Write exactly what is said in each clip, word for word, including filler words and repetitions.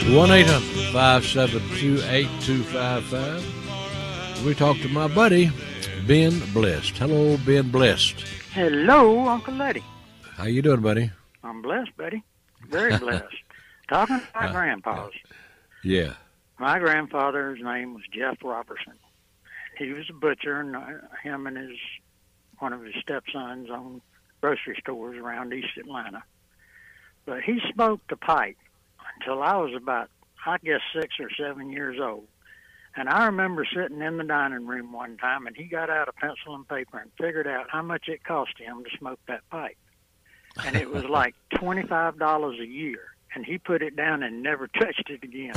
one eight hundred five seven two eight two five five. We talked to my buddy, Ben Blessed. Hello, Ben Blessed. Hello, Uncle Letty. How you doing, buddy? I'm blessed, buddy. Very blessed. Talking to my uh, grandpas. Yeah. My grandfather's name was Jeff Robertson. He was a butcher, and uh, him and his one of his stepsons owned grocery stores around East Atlanta. But he smoked a pipe until I was about, I guess, six or seven years old. And I remember sitting in the dining room one time, and he got out a pencil and paper and figured out how much it cost him to smoke that pipe. And it was like twenty-five dollars a year. And he put it down and never touched it again.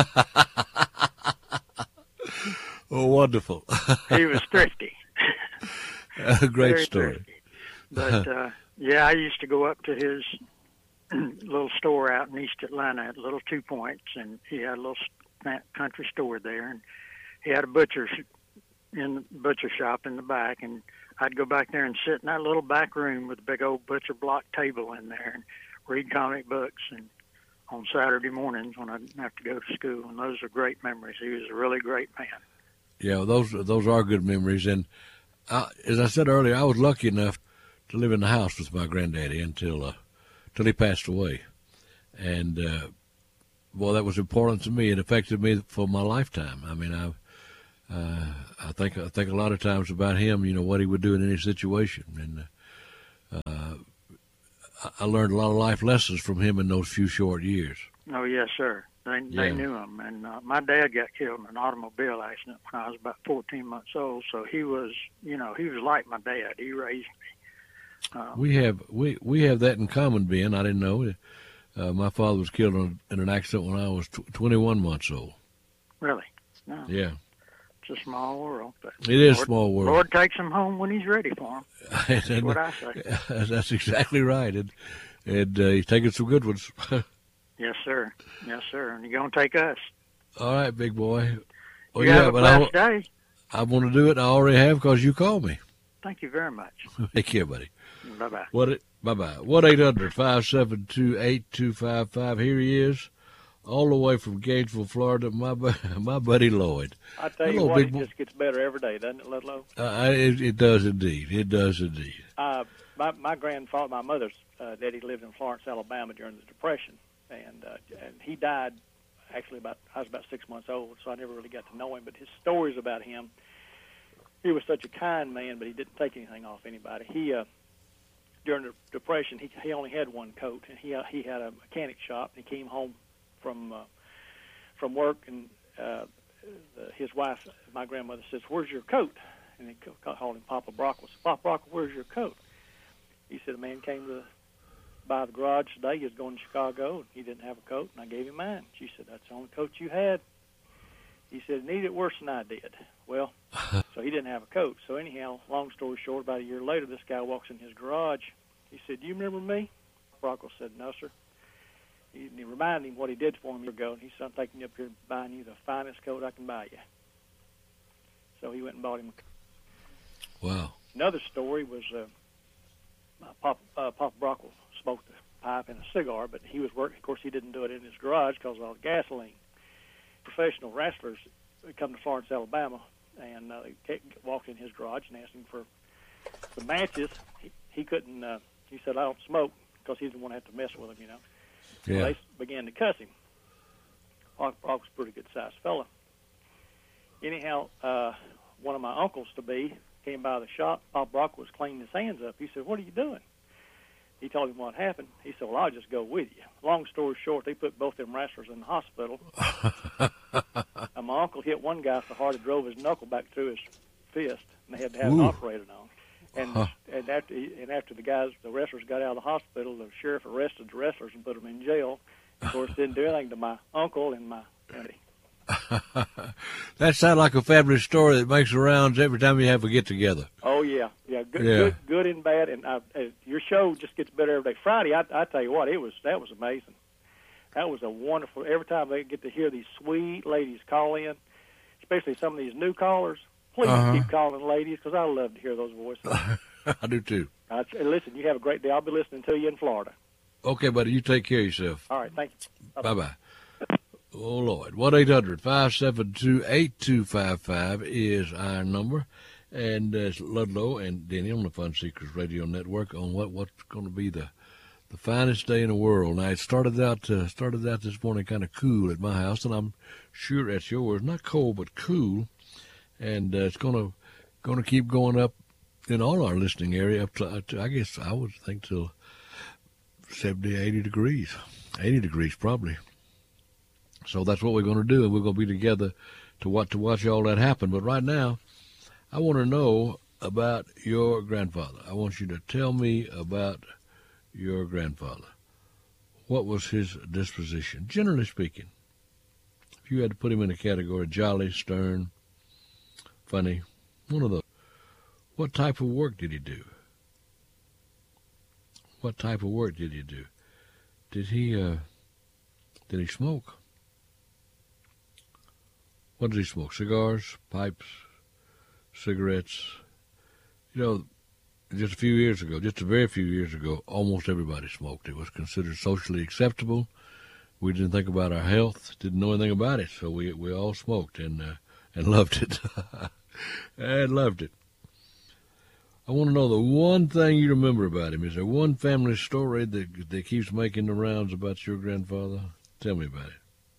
Oh, wonderful. He was thrifty. A great Very story. Thrifty. But, uh, yeah, I used to go up to his little store out in East Atlanta at Little Two Points, and he had a little country store there, and he had a butcher in the butcher shop in the back, and I'd go back there and sit in that little back room with a big old butcher block table in there and read comic books and on Saturday mornings when I didn't have to go to school, and those are great memories. He was a really great man. Yeah, those those are good memories, and I, as I said earlier, I was lucky enough to live in the house with my granddaddy until uh, until he passed away, and uh, well, that was important to me. It affected me for my lifetime. I mean, I uh, I think I think a lot of times about him, you know, what he would do in any situation, and uh, I learned a lot of life lessons from him in those few short years. Oh, yes, sir. They they yeah. knew him. And uh, my dad got killed in an automobile accident when I was about fourteen months old. So he was, you know, he was like my dad. He raised me. Um, we have we, we have that in common, Ben. I didn't know. Uh, my father was killed in, in an accident when I was tw- twenty-one months old. Really? No. Yeah. It's a small world. But it is Lord, a small world. Lord takes him home when he's ready for him. That's and, what I say. That's exactly right. And, and uh, he's taking some good ones. Yes, sir. Yes, sir. And you're going to take us. All right, big boy. Well, you yeah, have a but blessed I, day. I want to do it. I already have because you called me. Thank you very much. Take care, buddy. Bye-bye. What it, bye-bye. one eight hundred five seven two eight two five five. Here he is, all the way from Gainesville, Florida, my my buddy Lloyd. I tell you Hello, what, it boy. just gets better every day, doesn't it, Ludlow? Uh, it, it does indeed. It does indeed. Uh, my, my grandfather, my mother's uh, daddy lived in Florence, Alabama during the Depression, and uh, and he died actually about, I was about six months old, so I never really got to know him. But his stories about him, he was such a kind man, but he didn't take anything off anybody. He, uh, during the Depression, he he only had one coat, and he uh, he had a mechanic shop, and he came home from uh, from work, and uh, the, his wife, my grandmother, says, "Where's your coat?" And he called him Papa Brockle. Papa Brockle, where's your coat? He said, a man came to by the garage today. He was going to Chicago, and he didn't have a coat, and I gave him mine. She said, that's the only coat you had. He said, need it worse than I did. Well, so he didn't have a coat. So anyhow, long story short, about a year later, this guy walks in his garage. He said, do you remember me? Brockle said, no, sir. He, he reminded him what he did for him a year ago, and he said, I'm taking you up here and buying you the finest coat I can buy you. So he went and bought him a coat. Wow. Another story was uh, Papa, uh, Papa Brockle smoked a pipe and a cigar, but he was working. Of course, he didn't do it in his garage because of all the gasoline. Professional wrestlers come to Florence, Alabama, and uh, they walked in his garage and asked him for the matches. He, he couldn't. Uh, he said, "I don't smoke," because he didn't want to have to mess with them, you know. Yeah. So they began to cuss him. Papa Brockle was a pretty good-sized fella. Anyhow, uh, one of my uncles to be came by the shop. Papa Brockle was cleaning his hands up. He said, "What are you doing?" He told him what happened. He said, well, I'll just go with you. Long story short, they put both them wrestlers in the hospital. And my uncle hit one guy so hard it drove his knuckle back through his fist, and they had to have Ooh. it operated on. And huh. and after he, and after the guys, the wrestlers got out of the hospital, the sheriff arrested the wrestlers and put them in jail. Of course, didn't do anything to my uncle and my auntie. That sounds like a fabulous story that makes the rounds every time you have a get-together. Oh, yeah. Yeah, good, yeah. good, good and bad. And uh, uh, your show just gets better every day. Friday, I, I tell you what, it was that was amazing. That was a wonderful, every time they get to hear these sweet ladies call in, especially some of these new callers, please uh-huh. keep calling ladies, because I love to hear those voices. I do, too. Uh, listen, you have a great day. I'll be listening to you in Florida. Okay, buddy, you take care of yourself. All right, thank you. Bye-bye. Oh, Lord. one eight hundred five seven two eight two five five is our number. And uh, it's Ludlow and Denny on the Fun Seekers Radio Network on what, what's going to be the the finest day in the world. Now, it started out uh, started out this morning kind of cool at my house, and I'm sure at yours. Not cold, but cool. And uh, it's going to going to keep going up in all our listening area up to, up to, I guess, I would think till seventy, eighty degrees. eighty degrees probably. So that's what we're going to do, and we're going to be together to watch, to watch all that happen. But right now, I want to know about your grandfather. I want you to tell me about your grandfather. What was his disposition, generally speaking? If you had to put him in a category, jolly, stern, funny, one of those. What type of work did he do? What type of work did he do? Did he, uh, did he smoke? What did he smoke? Cigars, pipes, cigarettes? You know, just a few years ago, just a very few years ago, almost everybody smoked. It was considered socially acceptable. We didn't think about our health, didn't know anything about it, so we we all smoked and uh, and loved it. and loved it. I want to know the one thing you remember about him. Is there one family story that that keeps making the rounds about your grandfather? Tell me about it.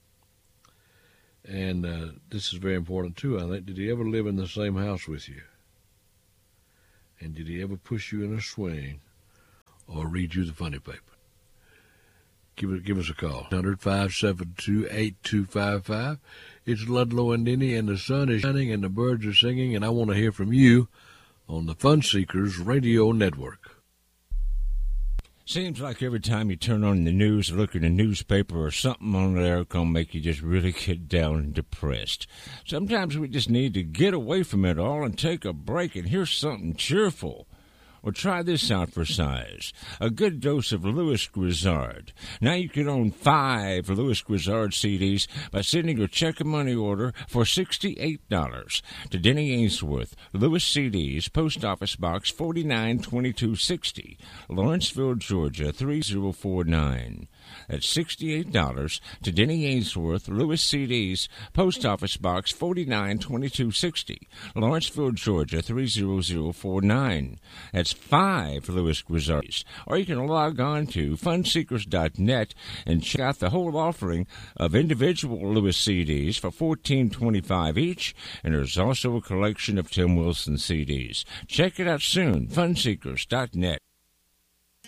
And uh, this is very important, too, I think. Did he ever live in the same house with you? And did he ever push you in a swing or read you the funny paper? Give it, give us a call. one hundred five seven two eight two five five. It's Ludlow and Denny, and the sun is shining and the birds are singing, and I want to hear from you on the Fun Seekers Radio Network. Seems like every time you turn on the news or look at a newspaper or something on there can make you just really get down and depressed. Sometimes we just need to get away from it all and take a break and hear something cheerful. Well, try this out for size. A good dose of Louis Grizzard. Now you can own five Louis Grizzard C Ds by sending your check and money order for sixty-eight dollars to Denny Ainsworth, Louis C Ds, Post Office Box forty-nine twenty-two sixty, Lawrenceville, Georgia three zero four nine. That's sixty-eight dollars to Denny Ainsworth, Louis C Ds, Post Office Box forty-nine twenty-two sixty, Lawrenceville, Georgia three zero zero four nine. That's five Louis Grizzards. Or you can log on to fun seekers dot net and check out the whole offering of individual Louis C Ds for fourteen twenty-five each, and there's also a collection of Tim Wilson C Ds. Check it out soon, fun seekers dot net.